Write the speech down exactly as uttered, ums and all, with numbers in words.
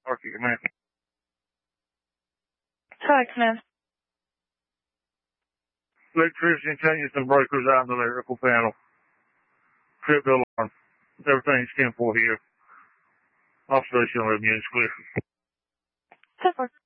Arctic Command. Sorry, Command. Electrician changes some breakers out in the electrical panel. Trip the alarm. Everything's ten four here. Observation eleven units clear. ten four.